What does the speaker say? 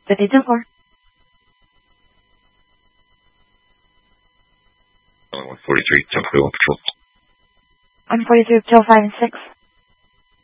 52-4. 43, Delta 1 Patrol. I'm 42, Joe 5 and 6.